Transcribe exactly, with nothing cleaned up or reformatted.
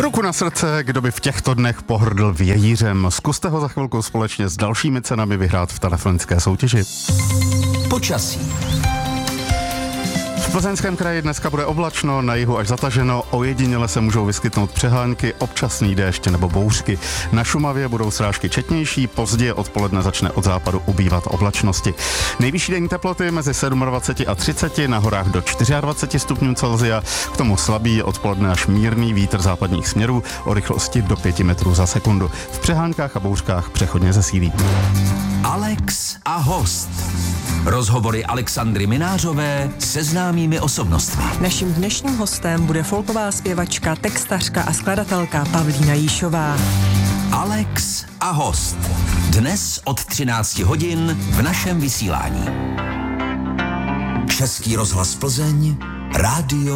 Ruku na srdce, kdo by v těchto dnech pohrdl vějířem. Zkuste ho za chvilku společně s dalšími cenami vyhrát v telefonické soutěži. Počasí. V Plzeňském kraji dneska bude oblačno, na jihu až zataženo, ojediněle se můžou vyskytnout přehánky, občasný déšť nebo bouřky. Na Šumavě budou srážky četnější, později odpoledne začne od západu ubývat oblačnosti. Nejvyšší denní teploty mezi dvacet sedm a třicet, na horách do dvacet čtyři stupňů Celsia, k tomu slabý odpoledne až mírný vítr západních směrů o rychlosti do pěti metrů za sekundu. V přehánkách a bouřkách přechodně zesílí. Alex a host. Rozhovory Alexandry Minářové se známými osobnostmi. Naším dnešním hostem bude folková zpěvačka, textařka a skladatelka Pavlína Jíšová. Alex a host. Dnes od třinácti hodin v našem vysílání. Český rozhlas Plzeň, rádio